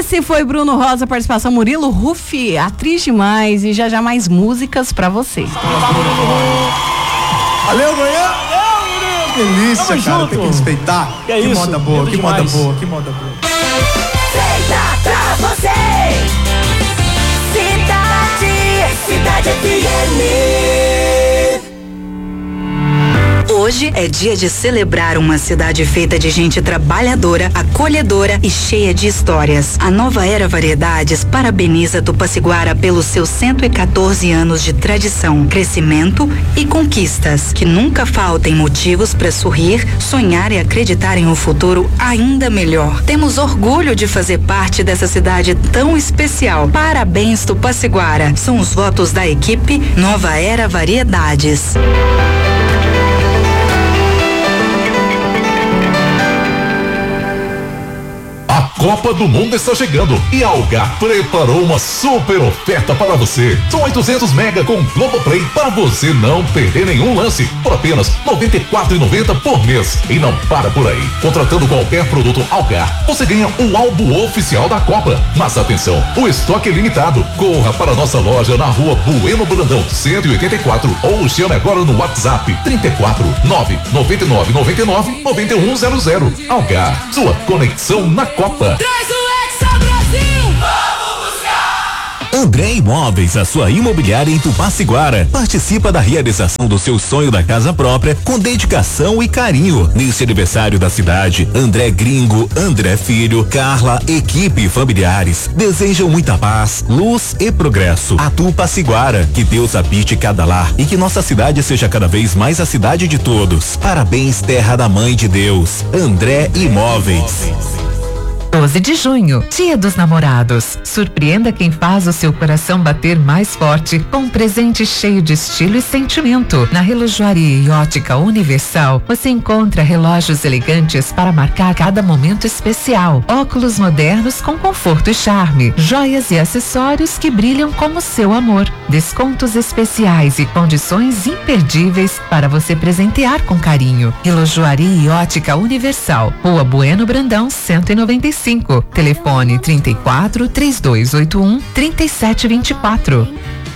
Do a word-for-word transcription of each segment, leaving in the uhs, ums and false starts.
Esse foi Bruno Rosa, participação Murilo Rufi, atriz demais, e já já mais músicas pra vocês. Valeu, manhã! Delícia, Tamo cara, junto. tem que respeitar. Que é que isso, moda boa, lindo que demais. moda boa, que moda boa. Feita pra você. Cidade, Cidade F M. Hoje é dia de celebrar uma cidade feita de gente trabalhadora, acolhedora e cheia de histórias. A Nova Era Variedades parabeniza Tupaciguara pelos seus cento e quatorze anos de tradição, crescimento e conquistas. Que nunca faltem motivos para sorrir, sonhar e acreditar em um futuro ainda melhor. Temos orgulho de fazer parte dessa cidade tão especial. Parabéns, Tupaciguara. São os votos da equipe Nova Era Variedades. A Copa do Mundo está chegando e a Algar preparou uma super oferta para você. São oitocentos mega com Globoplay para você não perder nenhum lance por apenas noventa e quatro reais e noventa centavos por mês. E não para por aí. Contratando qualquer produto Algar, você ganha um álbum oficial da Copa. Mas atenção, o estoque é limitado. Corra para nossa loja na rua Bueno Brandão cento e oitenta e quatro ou chame agora no WhatsApp trinta e quatro, nove noventa e nove, noventa e nove, noventa e um zero zero. Algar, sua conexão na Copa. Traz o Hexa Brasil! Vamos buscar! André Imóveis, a sua imobiliária em Tupaciguara. Participa da realização do seu sonho da casa própria com dedicação e carinho. Neste aniversário da cidade, André Gringo, André Filho, Carla, equipe e familiares desejam muita paz, luz e progresso a Tupaciguara. Que Deus habite cada lar e que nossa cidade seja cada vez mais a cidade de todos. Parabéns, terra da Mãe de Deus. André Imóveis. doze de junho, Dia dos Namorados. Surpreenda quem faz o seu coração bater mais forte com um presente cheio de estilo e sentimento. Na Relojoaria e Ótica Universal, você encontra relógios elegantes para marcar cada momento especial, óculos modernos com conforto e charme, joias e acessórios que brilham como seu amor, descontos especiais e condições imperdíveis para você presentear com carinho. Relojoaria e Ótica Universal, Rua Bueno Brandão cento e noventa e cinco. Telefone trinta e quatro, três dois oito um, trinta e sete vinte e quatro.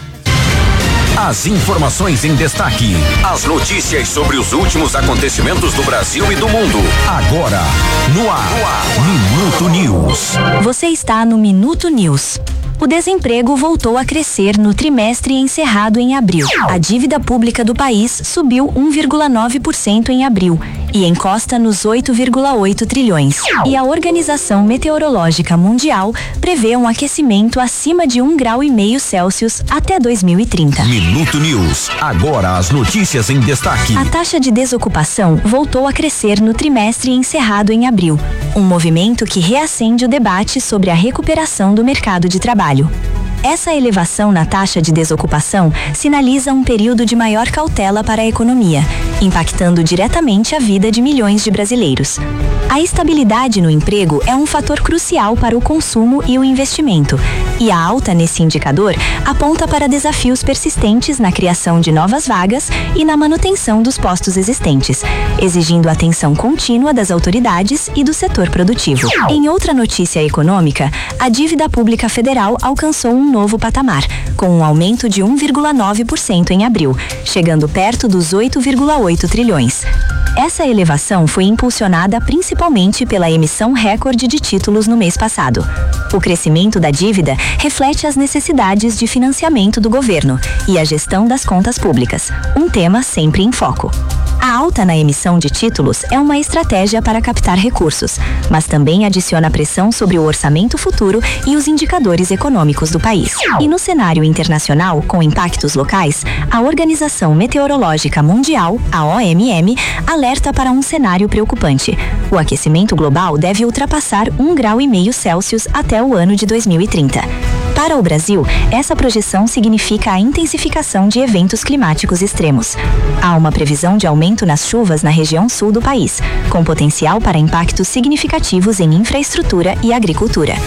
As informações em destaque. As notícias sobre os últimos acontecimentos do Brasil e do mundo. Agora, no ar, no ar. Minuto News. Você está no Minuto News. O desemprego voltou a crescer no trimestre encerrado em abril. A dívida pública do país subiu um vírgula nove por cento em abril e encosta nos oito vírgula oito trilhões. E a Organização Meteorológica Mundial prevê um aquecimento acima de um grau e meio Celsius até dois mil e trinta. Minuto News. Agora as notícias em destaque. A taxa de desocupação voltou a crescer no trimestre encerrado em abril, um movimento que reacende o debate sobre a recuperação do mercado de trabalho. Essa elevação na taxa de desocupação sinaliza um período de maior cautela para a economia, impactando diretamente a vida de milhões de brasileiros. A estabilidade no emprego é um fator crucial para o consumo e o investimento, e a alta nesse indicador aponta para desafios persistentes na criação de novas vagas e na manutenção dos postos existentes, exigindo atenção contínua das autoridades e do setor produtivo. Em outra notícia econômica, a dívida pública federal alcançou um novo patamar, com um aumento de um vírgula nove por cento em abril, chegando perto dos oito vírgula oito trilhões. Essa elevação foi impulsionada principalmente pela emissão recorde de títulos no mês passado. O crescimento da dívida reflete as necessidades de financiamento do governo e a gestão das contas públicas, um tema sempre em foco. A alta na emissão de títulos é uma estratégia para captar recursos, mas também adiciona pressão sobre o orçamento futuro e os indicadores econômicos do país. E no cenário internacional, com impactos locais, a Organização Meteorológica Mundial, a O M M, alerta para um cenário preocupante. O aquecimento global deve ultrapassar um grau e meio Celsius até o ano de dois mil e trinta. Para o Brasil, essa projeção significa a intensificação de eventos climáticos extremos. Há uma previsão de aumento nas chuvas na região sul do país, com potencial para impactos significativos em infraestrutura e agricultura.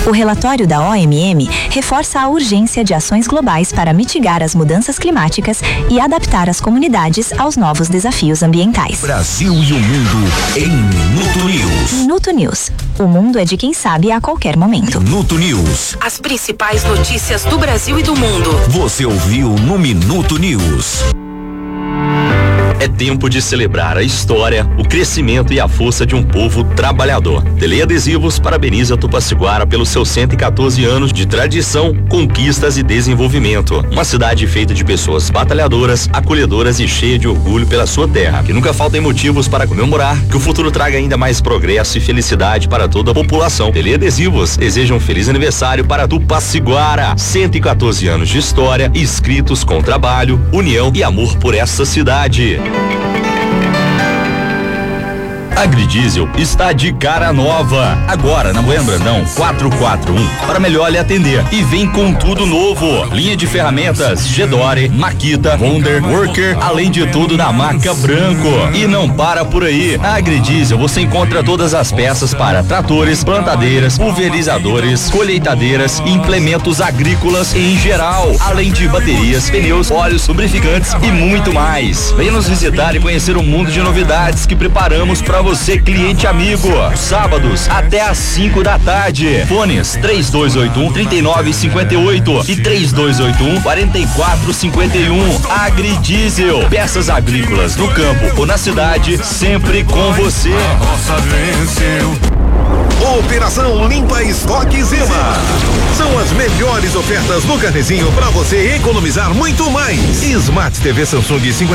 O relatório da O M M reforça a urgência de ações globais para mitigar as mudanças climáticas e adaptar as comunidades aos novos desafios ambientais. Brasil e o mundo em Minuto News. Minuto News. O mundo é de quem sabe a qualquer momento. Minuto News. As principais notícias do Brasil e do mundo. Você ouviu no Minuto News. É tempo de celebrar a história, o crescimento e a força de um povo trabalhador. Tele Adesivos parabeniza Tupaciguara pelos seus cento e quatorze anos de tradição, conquistas e desenvolvimento. Uma cidade feita de pessoas batalhadoras, acolhedoras e cheia de orgulho pela sua terra. Que nunca faltem motivos para comemorar, que o futuro traga ainda mais progresso e felicidade para toda a população. Tele Adesivos deseja um feliz aniversário para Tupaciguara. cento e quatorze anos de história, escritos com trabalho, união e amor por essa cidade. Agridiesel está de cara nova. Agora na Bueno Brandão quatrocentos e quarenta e um para melhor lhe atender. E vem com tudo novo. Linha de ferramentas Gedore, Makita, Wonder, Worker, além de tudo da marca Branco. E não para por aí. Na Agridiesel você encontra todas as peças para tratores, plantadeiras, pulverizadores, colheitadeiras, implementos agrícolas em geral, além de baterias, pneus, óleos, lubrificantes e muito mais. Venha nos visitar e conhecer um mundo de novidades que preparamos para você, cliente amigo. Sábados até às cinco da tarde. Fones três dois oito um, três nove cinco oito e três dois oito um, quatro quatro cinco um. Agridiesel. Peças agrícolas no campo ou na cidade, sempre com você. A roça venceu. Operação Limpa Estoque Zema. São as melhores ofertas no carnezinho para você economizar muito mais. Smart T V Samsung cinquenta